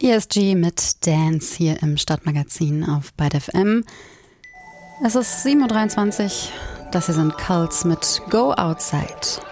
ESG mit Dance hier im Stadtmagazin auf Byte FM. Es ist 7:23 Uhr. Das hier sind Cults mit Go Outside.